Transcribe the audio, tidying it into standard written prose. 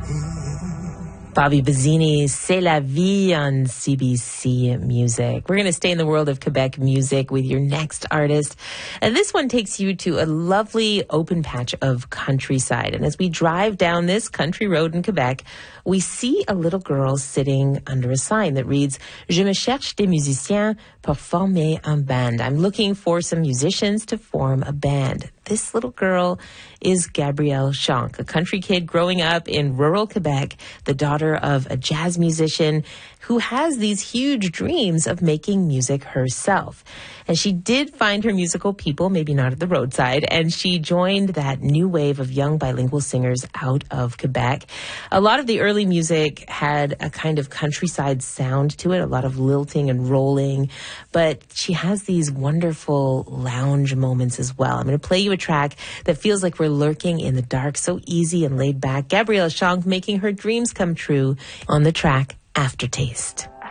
Bobby Bazzini, C'est la vie on CBC Music. We're going to stay in the world of Quebec music with your next artist. And this one takes you to a lovely open patch of countryside. And as we drive down this country road in Quebec, we see a little girl sitting under a sign that reads, Je me cherche des musiciens pour former un band. I'm looking for some musicians to form a band. This little girl is Gabrielle Shank, a country kid growing up in rural Quebec, the daughter of a jazz musician who has these huge dreams of making music herself. And she did find her musical people, maybe not at the roadside, and she joined that new wave of young bilingual singers out of Quebec. A lot of the early music had a kind of countryside sound to it, a lot of lilting and rolling, but she has these wonderful lounge moments as well. I'm going to play you a track that feels like we're lurking in the dark, so easy and laid back. Gabrielle Shank making her dreams come true on the track Aftertaste.